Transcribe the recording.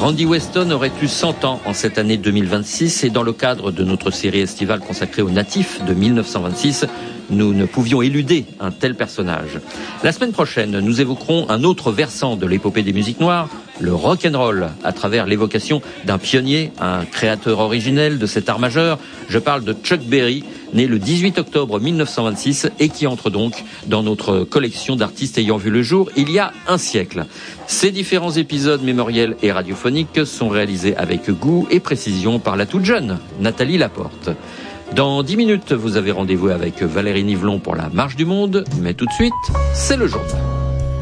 Randy Weston aurait eu 100 ans en cette année 2026 et dans le cadre de notre série estivale consacrée aux natifs de 1926, nous ne pouvions éluder un tel personnage. La semaine prochaine, nous évoquerons un autre versant de l'épopée des musiques noires, le rock'n'roll, à travers l'évocation d'un pionnier, un créateur originel de cet art majeur. Je parle de Chuck Berry, né le 18 octobre 1926 et qui entre donc dans notre collection d'artistes ayant vu le jour il y a un siècle. Ces différents épisodes mémoriels et radiophoniques sont réalisés avec goût et précision par la toute jeune Nathalie Laporte. Dans 10 minutes, vous avez rendez-vous avec Valérie Nivelon pour la Marche du Monde, mais tout de suite, c'est le journal.